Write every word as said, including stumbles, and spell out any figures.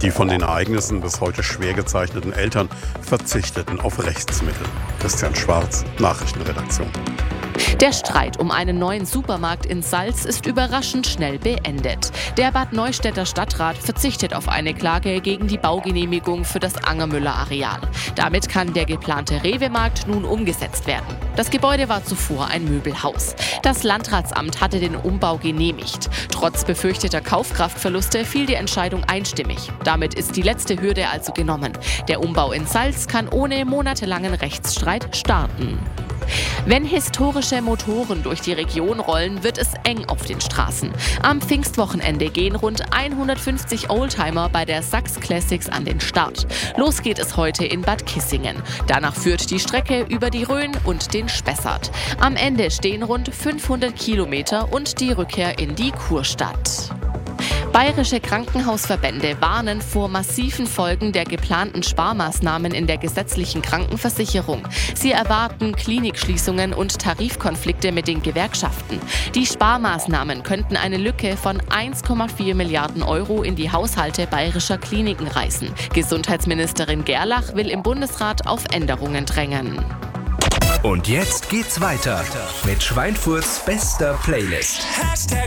Die von den Ereignissen bis heute schwer gezeichneten Eltern verzichteten auf Rechtsmittel. Christian Schwarz, Nachrichtenredaktion. Der Streit um einen neuen Supermarkt in Sals ist überraschend schnell beendet. Der Bad Neustädter Stadtrat verzichtet auf eine Klage gegen die Baugenehmigung für das Angermüller-Areal. Damit kann der geplante Rewe-Markt nun umgesetzt werden. Das Gebäude war zuvor ein Möbelhaus. Das Landratsamt hatte den Umbau genehmigt. Trotz befürchteter Kaufkraftverluste fiel die Entscheidung einstimmig. Damit ist die letzte Hürde also genommen. Der Umbau in Sals kann ohne monatelangen Rechtsstreit starten. Wenn historische Motoren durch die Region rollen, wird es eng auf den Straßen. Am Pfingstwochenende gehen rund hundertfünfzig Oldtimer bei der Sachs Classics an den Start. Los geht es heute in Bad Kissingen. Danach führt die Strecke über die Rhön und den Spessart. Am Ende stehen rund fünfhundert Kilometer und die Rückkehr in die Kurstadt. Bayerische Krankenhausverbände warnen vor massiven Folgen der geplanten Sparmaßnahmen in der gesetzlichen Krankenversicherung. Sie erwarten Klinikschließungen und Tarifkonflikte mit den Gewerkschaften. Die Sparmaßnahmen könnten eine Lücke von eins Komma vier Milliarden Euro in die Haushalte bayerischer Kliniken reißen. Gesundheitsministerin Gerlach will im Bundesrat auf Änderungen drängen. Und jetzt geht's weiter mit Schweinfurts bester Playlist.